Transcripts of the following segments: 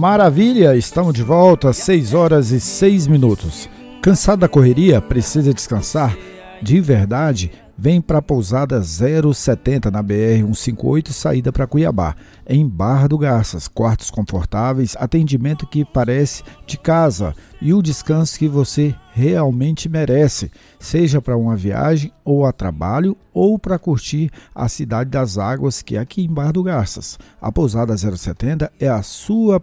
Maravilha, estamos de volta às 6 horas e 6 minutos. Cansado da correria? Precisa descansar? De verdade? Vem para a pousada 070 na BR-158, saída para Cuiabá, em Barra do Garças. Quartos confortáveis, atendimento que parece de casa e o descanso que você realmente merece, seja para uma viagem ou a trabalho ou para curtir a Cidade das Águas, que é aqui em Barra do Garças. A pousada 070 é a sua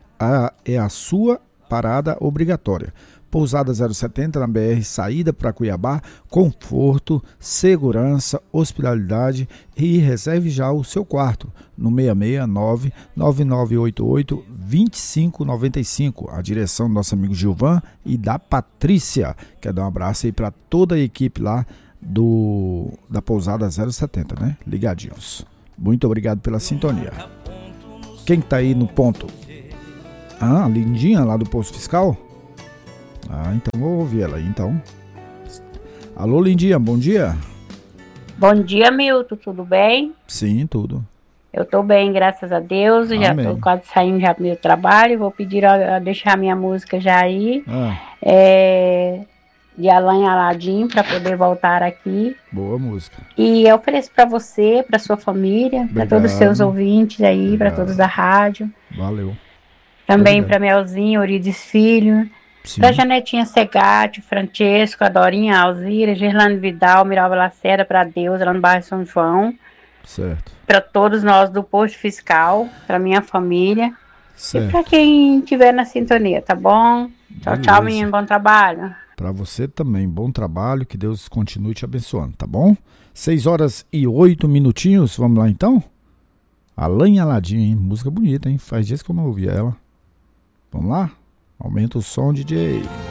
parada obrigatória. Pousada 070 na BR, saída para Cuiabá, conforto, segurança, hospitalidade, e reserve já o seu quarto no 669-9988-2595, a direção do nosso amigo Gilvan e da Patrícia. Quero dar um abraço aí para toda a equipe lá da Pousada 070, né? Ligadinhos. Muito obrigado pela sintonia. Quem tá aí no ponto? Ah, Lindinha lá do Posto Fiscal? Ah, então vou ouvir ela aí, então. Alô, Lindinha, bom dia. Bom dia, Milton, tudo bem? Sim, tudo. Eu tô bem, graças a Deus. Amém. Já tô quase saindo já do meu trabalho. Vou pedir a deixar minha música já aí. De Alain Aladim, para poder voltar aqui. Boa música. E eu ofereço para você, para sua família, para todos os seus ouvintes aí, para todos da rádio. Valeu. Também para Melzinho, Eurides Filho. Para Janetinha Segatti, Francesco, a Dorinha, Alzira, Gerlane Vidal, Miralva Lacerda, para Deus, lá no bairro São João. Certo. Para todos nós do Posto Fiscal, para minha família. Certo. E para quem estiver na sintonia, tá bom? Tchau, Beleza. Tchau, menino, bom trabalho. Para você também, bom trabalho, que Deus continue te abençoando, tá bom? 6 horas e 8 minutinhos, vamos lá então? Alain Aladim, hein? Música bonita, hein? Faz dias que eu não ouvia ela. Vamos lá? Aumenta o som, DJ.